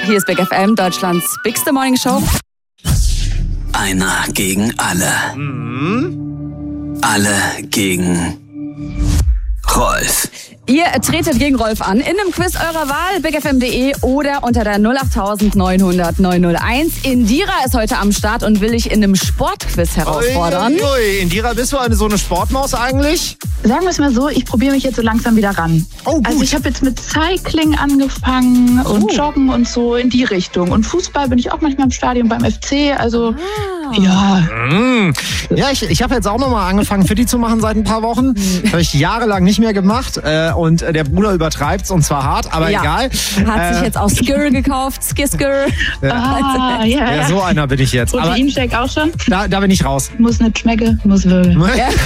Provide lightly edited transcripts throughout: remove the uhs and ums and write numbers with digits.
Hier ist Big FM, Deutschlands bigste Morning Show. Einer gegen alle. Alle gegen Rolf. Ihr tretet gegen Rolf an in einem Quiz eurer Wahl, bigfm.de oder unter der 08900 901. Indira ist heute am Start und will ich in einem Sportquiz herausfordern. Ui. Indira, bist du so eine Sportmaus eigentlich? Sagen wir es mal so, ich probiere mich jetzt so langsam wieder ran. Oh, gut. Also ich habe jetzt mit Cycling angefangen und Joggen und so in die Richtung. Und Fußball bin ich auch manchmal im Stadion beim FC, also ja. Ja, ich habe jetzt auch nochmal angefangen, Fitti zu machen seit ein paar Wochen. Das habe ich jahrelang nicht mehr gemacht. Und der Bruder übertreibt's und zwar hart, aber egal. Hat sich jetzt auch Skir gekauft, Skir. Ja, so einer bin ich jetzt. Proteinshake auch schon? Da bin ich raus. Muss nicht schmecken, muss wirbeln.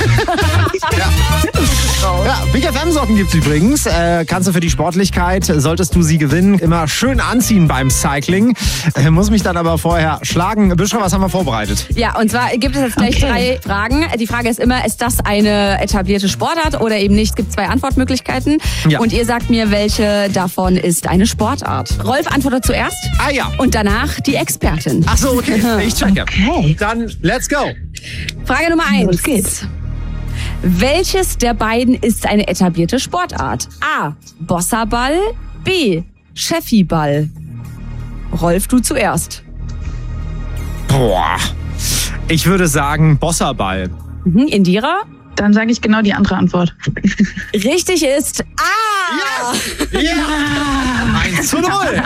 Ja, Big FM Socken gibt's übrigens. Kannst du für die Sportlichkeit, solltest du sie gewinnen, immer schön anziehen beim Cycling. Muss mich dann aber vorher schlagen. Büschra, was haben wir vorbereitet? Ja, und zwar gibt es jetzt gleich 3 Fragen. Die Frage ist immer, ist das eine etablierte Sportart oder eben nicht? Es gibt 2 Antwortmöglichkeiten. Ja. Und ihr sagt mir, welche davon ist eine Sportart. Rolf antwortet zuerst. Ah ja. Und danach die Expertin. Ach so, okay. Ich checke. Okay. Dann let's go. Frage Nummer 1. Los geht's. Welches der beiden ist eine etablierte Sportart? A. Bossaball. B. Scheffiball. Rolf, du zuerst. Boah. Ich würde sagen Bossaball. Indira? Dann sage ich genau die andere Antwort. Richtig ist A. Ja! 1:0.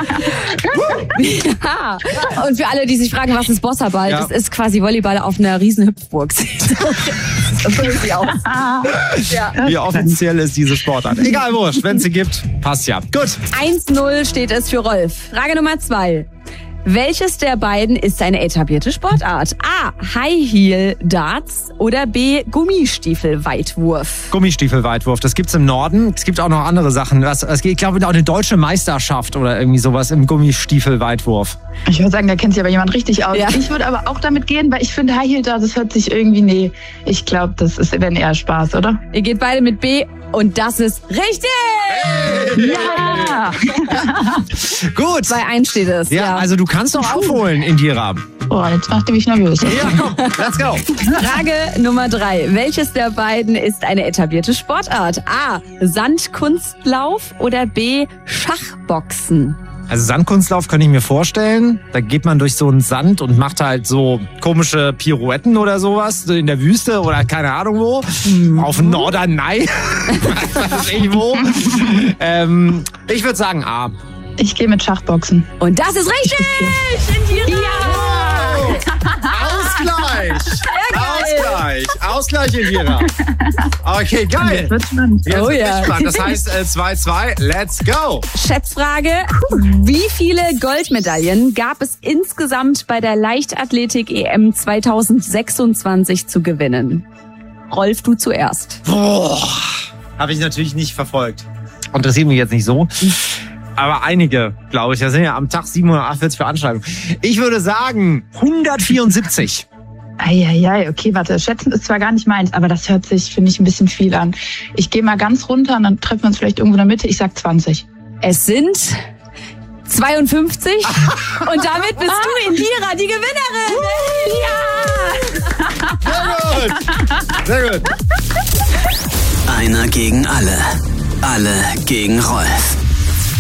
Ja. Und für alle, die sich fragen, was ist Bossaball? Ja. Das ist quasi Volleyball auf einer riesen Hüpfburg. So sieht sie aus. Wie offiziell ist diese Sportart? Egal, wurscht. Wenn es sie gibt, passt ja. Gut. 1:0 steht es für Rolf. Frage Nummer 2. Welches der beiden ist eine etablierte Sportart? A. High Heel Darts oder B. Gummistiefel-Weitwurf? Gummistiefelweitwurf, das gibt's im Norden. Es gibt auch noch andere Sachen. Ich glaube, auch eine deutsche Meisterschaft oder irgendwie sowas im Gummistiefelweitwurf. Ich würde sagen, da kennt sich aber jemand richtig aus. Ja. Ich würde aber auch damit gehen, weil ich finde High Heel da, das hört sich irgendwie, ich glaube, das ist wenn eher Spaß, oder? Ihr geht beide mit B und das ist richtig! Ja! Gut. 2:1 steht es. Ja, also du kannst doch aufholen, Indira. Boah, jetzt macht ihr mich nervös. Ja, komm, let's go. Frage Nummer 3. Welches der beiden ist eine etablierte Sportart? A. Sandkunstlauf oder B. Schachboxen? Also Sandkunstlauf könnte ich mir vorstellen. Da geht man durch so einen Sand und macht halt so komische Pirouetten oder sowas in der Wüste oder keine Ahnung wo. Auf dem Norderney. Irgendwo. Ich würde sagen A. Ich gehe mit Schachboxen. Und das ist richtig! Indira! Ausgleich, Indira. Okay, geil. Wird spannend. Jetzt Oh bin ich ja. gespannt. Das heißt 2:2. Let's go. Schätzfrage. Wie viele Goldmedaillen gab es insgesamt bei der Leichtathletik-EM 2026 zu gewinnen? Rolf, du zuerst. Boah. Habe ich natürlich nicht verfolgt. Interessiert mich jetzt nicht so. Aber einige, glaube ich. Da sind ja am Tag 748 Veranstaltungen. Ich würde sagen 174. Eieiei, okay, warte. Schätzen ist zwar gar nicht meins, aber das hört sich, finde ich, ein bisschen viel an. Ich gehe mal ganz runter und dann treffen wir uns vielleicht irgendwo in der Mitte. Ich sag 20. Es sind 52. Und damit bist du, Indira, die Gewinnerin. Ja! Sehr gut. Einer gegen alle. Alle gegen Rolf.